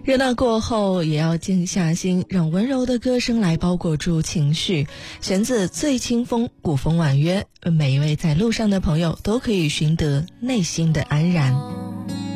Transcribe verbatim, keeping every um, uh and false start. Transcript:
热闹过后也要静下心，让温柔的歌声来包裹住情绪。选自醉清风，古风婉约，每一位在路上的朋友都可以寻得内心的安然。